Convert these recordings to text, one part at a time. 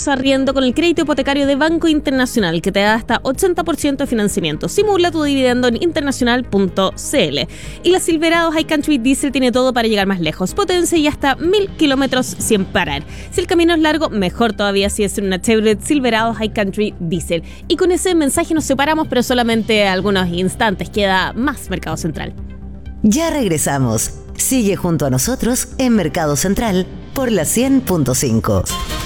su arriendo con el crédito hipotecario de Banco Internacional, que te da hasta 80% de financiamiento. Simula tu dividendo en internacional.cl. Y la Silverado High Country Diesel tiene todo para llegar más lejos. Potencia y hasta 1000 kilómetros sin parar. Si el camino es largo, mejor todavía si es una Chevrolet Silverado High Country Diesel. Y con ese mensaje nos separamos, pero solamente algunos instantes. Queda más Mercado Central. Ya regresamos. Sigue junto a nosotros en Mercado Central por la 100.5.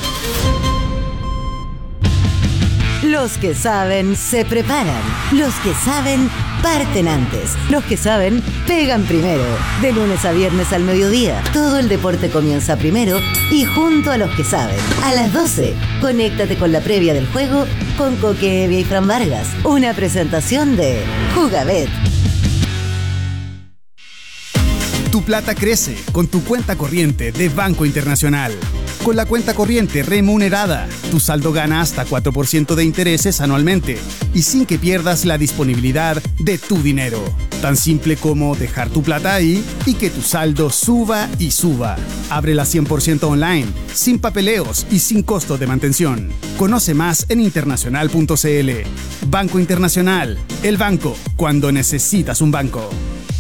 Los que saben se preparan. Los que saben parten antes. Los que saben pegan primero. De lunes a viernes al mediodía. Todo el deporte comienza primero y junto a los que saben. A las 12, conéctate con la previa del juego con Coque Evia y Fran Vargas. Una presentación de Jugabet. Tu plata crece con tu cuenta corriente de Banco Internacional. Con la cuenta corriente remunerada, tu saldo gana hasta 4% de intereses anualmente y sin que pierdas la disponibilidad de tu dinero. Tan simple como dejar tu plata ahí y que tu saldo suba y suba. Ábrela 100% online, sin papeleos y sin costo de mantención. Conoce más en internacional.cl. Banco Internacional, el banco cuando necesitas un banco.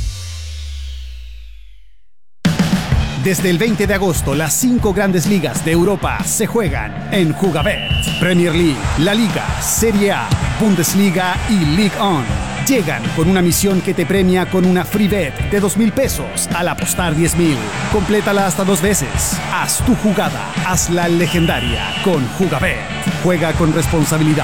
Desde el 20 de agosto, las 5 grandes ligas de Europa se juegan en Jugabet. Premier League, La Liga, Serie A, Bundesliga y League On. Llegan con una misión que te premia con una free bet de 2,000 pesos al apostar 10,000. Complétala hasta 2 veces. Haz tu jugada, hazla legendaria con Jugabet. Juega con responsabilidad.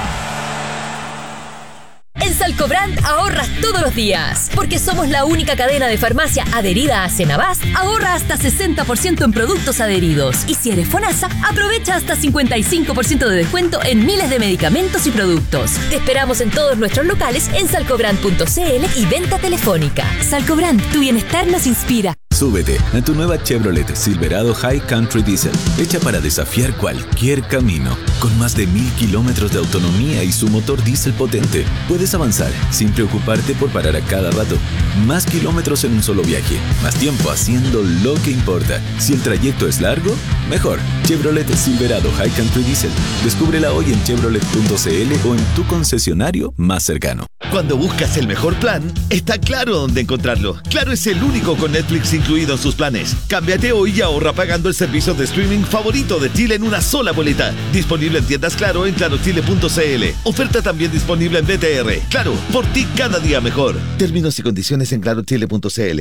En Salcobrand ahorras todos los días, porque somos la única cadena de farmacia adherida a Senabast. Ahorra hasta 60% en productos adheridos. Y si eres FONASA, aprovecha hasta 55% de descuento en miles de medicamentos y productos. Te esperamos en todos nuestros locales en salcobrand.cl y venta telefónica. Salcobrand, tu bienestar nos inspira. Súbete a tu nueva Chevrolet Silverado High Country Diesel, hecha para desafiar cualquier camino. Con más de 1000 kilómetros de autonomía y su motor diésel potente, puedes avanzar sin preocuparte por parar a cada rato. Más kilómetros en un solo viaje, más tiempo haciendo lo que importa. Si el trayecto es largo, mejor. Chevrolet Silverado High Country Diesel. Descúbrela hoy en chevrolet.cl o en tu concesionario más cercano. Cuando buscas el mejor plan, está claro dónde encontrarlo. Claro es el único con Netflix incluido en sus planes. Cámbiate hoy y ahorra pagando el servicio de streaming favorito de Chile en una sola boleta. Disponible en tiendas Claro en clarochile.cl. Oferta también disponible en BTR. Claro, por ti cada día mejor. Términos y condiciones en clarochile.cl.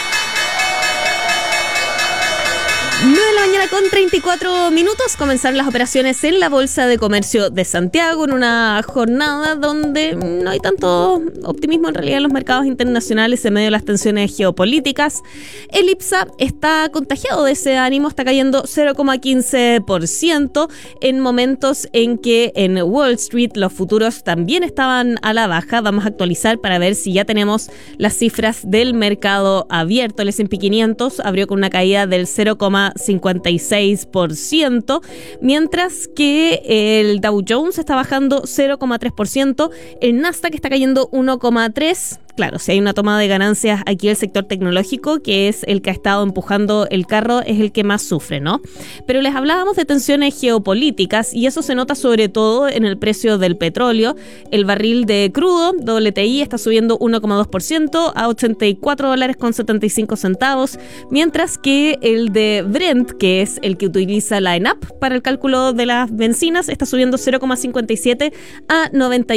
9 de la mañana con 34 minutos. Comenzaron las operaciones en la Bolsa de Comercio de Santiago en una jornada donde no hay tanto optimismo en realidad en los mercados internacionales en medio de las tensiones geopolíticas. El IPSA está contagiado de ese ánimo, está cayendo 0,15% en momentos en que en Wall Street los futuros también estaban a la baja. Vamos a actualizar para ver si ya tenemos las cifras del mercado abierto. El S&P 500 abrió con una caída del 0,56%, mientras que el Dow Jones está bajando 0,3%, el Nasdaq está cayendo 1,3%. Claro, si hay una toma de ganancias aquí el sector tecnológico, que es el que ha estado empujando el carro, es el que más sufre, ¿no? Pero les hablábamos de tensiones geopolíticas y eso se nota sobre todo en el precio del petróleo. El barril de crudo, WTI, está subiendo 1,2% a $84.75, mientras que el de Brent, que es el que utiliza la ENAP para el cálculo de las bencinas, está subiendo 0,57 a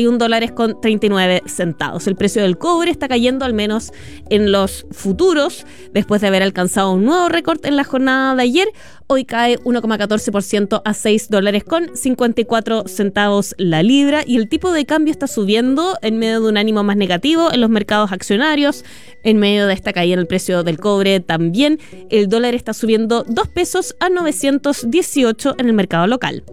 $91.39. El precio del cobre está cayendo, al menos en los futuros, después de haber alcanzado un nuevo récord en la jornada de ayer. Hoy cae 1,14% a $6.54 la libra, y el tipo de cambio está subiendo en medio de un ánimo más negativo en los mercados accionarios. En medio de esta caída en el precio del cobre también el dólar está subiendo 2 pesos a 918 en el mercado local.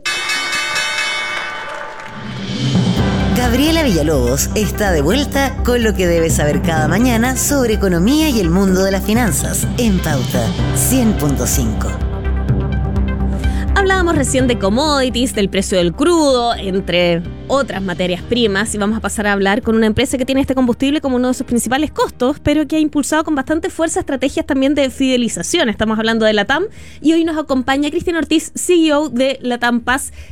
Gabriela Villalobos está de vuelta con lo que debes saber cada mañana sobre economía y el mundo de las finanzas en Pauta 100.5. Hablábamos recién de commodities, del precio del crudo, entre otras materias primas, y vamos a pasar a hablar con una empresa que tiene este combustible como uno de sus principales costos, pero que ha impulsado con bastante fuerza estrategias también de fidelización. Estamos hablando de LATAM y hoy nos acompaña Cristian Ortiz, CEO de LATAM Paz.